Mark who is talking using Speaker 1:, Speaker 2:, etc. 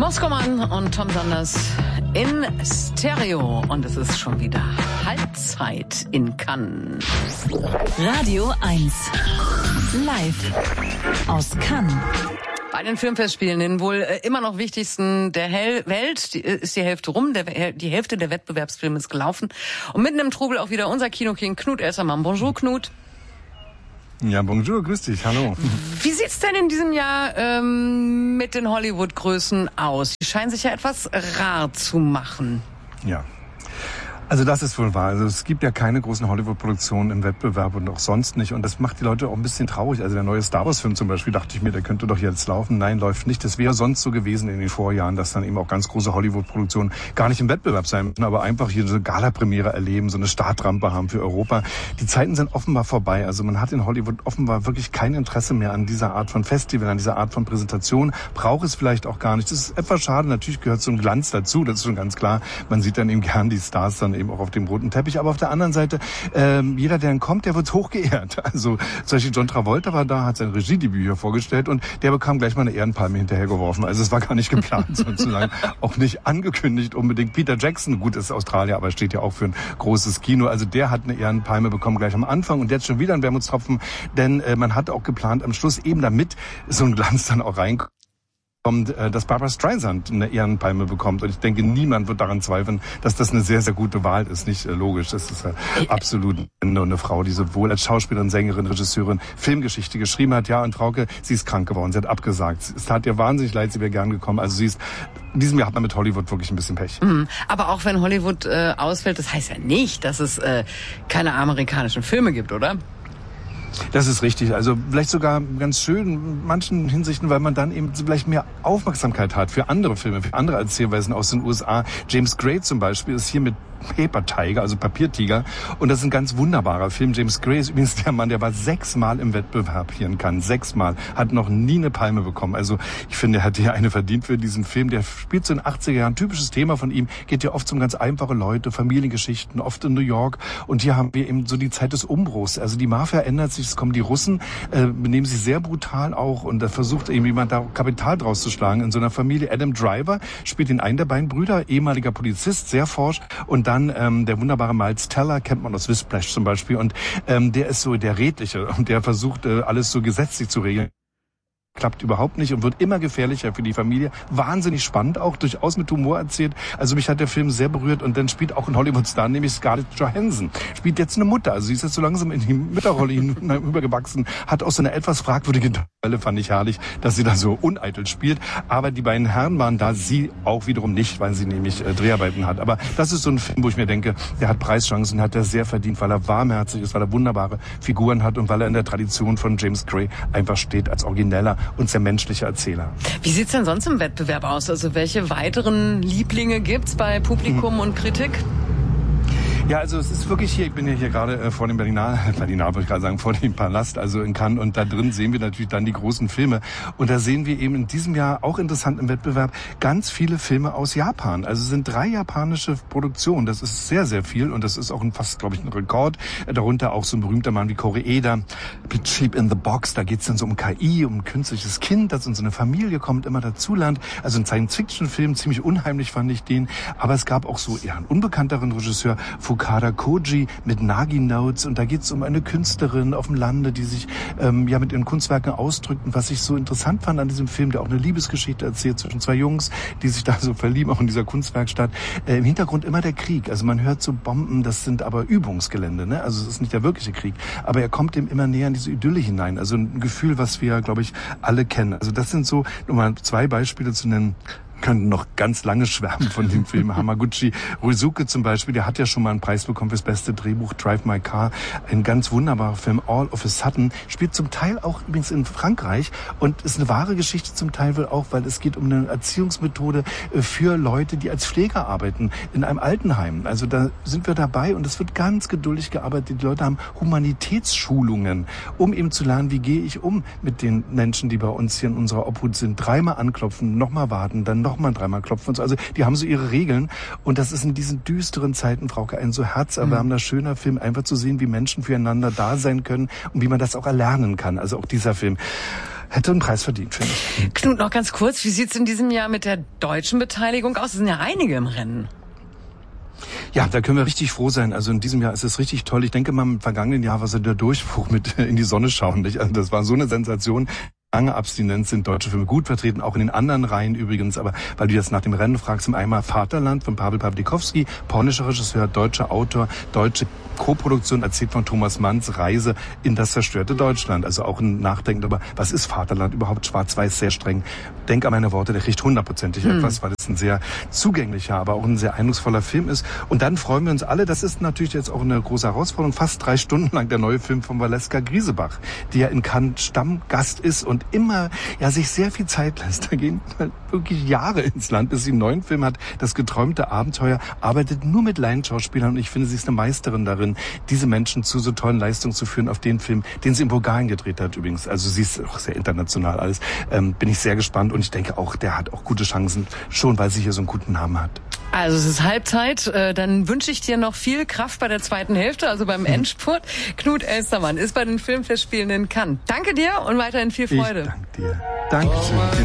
Speaker 1: Moskowmann und Tom Sanders in Stereo. Und es ist schon wieder Halbzeit in Cannes.
Speaker 2: Radio 1. Live aus Cannes.
Speaker 1: Bei den Filmfestspielen, den wohl immer noch wichtigsten der Welt, ist die Hälfte rum. Die Hälfte der Wettbewerbsfilme ist gelaufen. Und mitten im Trubel auch wieder unser Kinoking Knut Elsermann. Bonjour, Knut.
Speaker 3: Ja, bonjour, grüß dich, hallo.
Speaker 1: Wie sieht's denn in diesem Jahr mit den Hollywood-Größen aus? Die scheinen sich ja etwas rar zu machen.
Speaker 3: Ja. Also das ist wohl wahr. Also es gibt ja keine großen Hollywood-Produktionen im Wettbewerb und auch sonst nicht. Und das macht die Leute auch ein bisschen traurig. Also der neue Star Wars-Film zum Beispiel, dachte ich mir, der könnte doch jetzt laufen. Nein, läuft nicht. Das wäre sonst so gewesen in den Vorjahren, dass dann eben auch ganz große Hollywood-Produktionen gar nicht im Wettbewerb sein müssen, aber einfach hier so eine Gala-Premiere erleben, so eine Startrampe haben für Europa. Die Zeiten sind offenbar vorbei. Also man hat in Hollywood offenbar wirklich kein Interesse mehr an dieser Art von Festival, an dieser Art von Präsentation. Braucht es vielleicht auch gar nicht. Das ist etwas schade. Natürlich gehört so ein Glanz dazu. Das ist schon ganz klar. Man sieht dann eben gern die Stars dann eben auch auf dem roten Teppich. Aber auf der anderen Seite, jeder, der dann kommt, der wird hoch geehrt. Also zum Beispiel John Travolta war da, hat sein Regiedebüt hier vorgestellt und der bekam gleich mal eine Ehrenpalme hinterhergeworfen. Also es war gar nicht geplant sozusagen. Auch nicht angekündigt unbedingt. Peter Jackson, gut, ist Australier, aber steht ja auch für ein großes Kino. Also der hat eine Ehrenpalme bekommen gleich am Anfang und jetzt schon wieder ein Wermutstropfen, denn man hatte auch geplant am Schluss eben damit so ein Glanz dann auch reinkommt, dass Barbra Streisand eine Ehrenpalme bekommt. Und ich denke, niemand wird daran zweifeln, dass das eine sehr, sehr gute Wahl ist. Nicht logisch. Das ist absolut eine Frau, die sowohl als Schauspielerin, Sängerin, Regisseurin Filmgeschichte geschrieben hat. Ja, und Frauke, sie ist krank geworden. Sie hat abgesagt. Es tat ihr wahnsinnig leid, sie wäre gern gekommen. Also sie ist, in diesem Jahr hat man mit Hollywood wirklich ein bisschen Pech.
Speaker 1: Aber auch wenn Hollywood ausfällt, das heißt ja nicht, dass es keine amerikanischen Filme gibt, oder?
Speaker 3: Das ist richtig. Also vielleicht sogar ganz schön in manchen Hinsichten, weil man dann eben vielleicht mehr Aufmerksamkeit hat für andere Filme, für andere Erzählweisen aus den USA. James Gray zum Beispiel ist hier mit Paper Tiger, also Papiertiger. Und das ist ein ganz wunderbarer Film. James Gray ist übrigens der Mann, der war 6-mal im Wettbewerb hier in Cannes. 6-mal. Hat noch nie eine Palme bekommen. Also ich finde, er hat hier eine verdient für diesen Film. Der spielt so in den 80er Jahren. Typisches Thema von ihm. Geht ja oft um ganz einfache Leute, Familiengeschichten, oft in New York. Und hier haben wir eben so die Zeit des Umbruchs. Also die Mafia ändert sich. Es kommen die Russen, benehmen sich sehr brutal auch. Und da versucht eben jemand da Kapital draus zu schlagen in so einer Familie. Adam Driver spielt den einen der beiden Brüder, ehemaliger Polizist, sehr forsch. Und dann der wunderbare Miles Teller, kennt man aus Whiplash zum Beispiel, und der ist so der Redliche und der versucht alles so gesetzlich zu regeln. Klappt überhaupt nicht und wird immer gefährlicher für die Familie. Wahnsinnig spannend auch, durchaus mit Humor erzählt. Also mich hat der Film sehr berührt und dann spielt auch ein Hollywood-Star, nämlich Scarlett Johansson. Spielt jetzt eine Mutter, also sie ist jetzt so langsam in die Mütterrolle übergewachsen, hat auch so eine etwas fragwürdige Rolle, fand ich herrlich, dass sie da so uneitel spielt. Aber die beiden Herren waren da, sie auch wiederum nicht, weil sie nämlich Dreharbeiten hat. Aber das ist so ein Film, wo ich mir denke, der hat Preischancen, hat er sehr verdient, weil er warmherzig ist, weil er wunderbare Figuren hat und weil er in der Tradition von James Gray einfach steht als origineller und sehr menschlicher Erzähler.
Speaker 1: Wie sieht's denn sonst im Wettbewerb aus? Also welche weiteren Lieblinge gibt's bei Publikum und Kritik?
Speaker 3: Ja, also es ist wirklich hier, ich bin ja hier gerade vor dem Berlinale wollte ich gerade sagen, vor dem Palast, also in Cannes, und da drin sehen wir natürlich dann die großen Filme. Und da sehen wir eben in diesem Jahr, auch interessant im Wettbewerb, ganz viele Filme aus Japan. Also es sind 3 japanische Produktionen, das ist sehr, sehr viel und das ist auch fast, glaube ich, ein Rekord. Darunter auch so ein berühmter Mann wie Koreeda, Sheep in the Box, da geht's dann so um KI, um ein künstliches Kind, das in so eine Familie kommt, immer dazu lernt. Also ein Science-Fiction-Film, ziemlich unheimlich fand ich den. Aber es gab auch so eher einen unbekannteren Regisseur, Fukada Koji mit Nagi Notes, und da geht es um eine Künstlerin auf dem Lande, die sich mit ihren Kunstwerken ausdrückt. Und was ich so interessant fand an diesem Film, der auch eine Liebesgeschichte erzählt zwischen 2 Jungs, die sich da so verlieben, auch in dieser Kunstwerkstatt. Im Hintergrund immer der Krieg. Also man hört so Bomben, das sind aber Übungsgelände, ne? Also es ist nicht der wirkliche Krieg. Aber er kommt dem immer näher in diese Idylle hinein. Also ein Gefühl, was wir, glaube ich, alle kennen. Also das sind so, nur mal 2 Beispiele zu nennen. Können noch ganz lange schwärmen von dem Film. Hamaguchi Ryusuke zum Beispiel, der hat ja schon mal einen Preis bekommen fürs beste Drehbuch, Drive My Car. Ein ganz wunderbarer Film, All of a Sudden. Spielt zum Teil auch übrigens in Frankreich und ist eine wahre Geschichte zum Teil wohl auch, weil es geht um eine Erziehungsmethode für Leute, die als Pfleger arbeiten in einem Altenheim. Also da sind wir dabei und es wird ganz geduldig gearbeitet. Die Leute haben Humanitätsschulungen, um eben zu lernen, wie gehe ich um mit den Menschen, die bei uns hier in unserer Obhut sind. 3-mal anklopfen, nochmal warten, dann nochmal 3-mal klopfen und so. Also die haben so ihre Regeln und das ist in diesen düsteren Zeiten, Frauke, ein so herzerwärmender, schöner Film, einfach zu sehen, wie Menschen füreinander da sein können und wie man das auch erlernen kann. Also auch dieser Film. hätte einen Preis verdient, finde ich.
Speaker 1: Knut, noch ganz kurz, wie sieht's in diesem Jahr mit der deutschen Beteiligung aus? Es sind ja einige im Rennen.
Speaker 3: Ja, da können wir richtig froh sein. Also in diesem Jahr ist es richtig toll. Ich denke mal, im vergangenen Jahr war so der Durchbruch mit in die Sonne schauen. Nicht? Also das war so eine Sensation. Lange Abstinenz sind deutsche Filme gut vertreten, auch in den anderen Reihen übrigens. Aber weil du jetzt nach dem Rennen fragst, einmal Vaterland von Paweł Pawlikowski, polnischer Regisseur, deutscher Autor, deutsche Co-Produktion, erzählt von Thomas Manns Reise in das zerstörte Deutschland. Also auch ein Nachdenken darüber, was ist Vaterland überhaupt? Schwarz-Weiß, sehr streng. Denk an meine Worte, der kriegt 100%ig etwas, weil es ein sehr zugänglicher, aber auch ein sehr eindrucksvoller Film ist. Und dann freuen wir uns alle, das ist natürlich jetzt auch eine große Herausforderung, fast 3 Stunden lang der neue Film von Valeska Griesebach, die ja in Cannes Stammgast ist und immer sich sehr viel Zeit lässt. Da gehen wirklich Jahre ins Land, bis sie einen neuen Film hat. Das geträumte Abenteuer, arbeitet nur mit Laienschauspielern und ich finde, sie ist eine Meisterin darin, diese Menschen zu so tollen Leistungen zu führen auf den Film, den sie in Bulgarien gedreht hat übrigens. Also sie ist auch sehr international alles. Bin ich sehr gespannt und ich denke auch, der hat auch gute Chancen, schon weil sie hier so einen guten Namen hat.
Speaker 1: Also es ist Halbzeit, dann wünsche ich dir noch viel Kraft bei der zweiten Hälfte, also beim Endspurt. Knut Elstermann ist bei den Filmfestspielen in Cannes. Danke dir und weiterhin viel Freude.
Speaker 3: Ich danke dir. Dankeschön.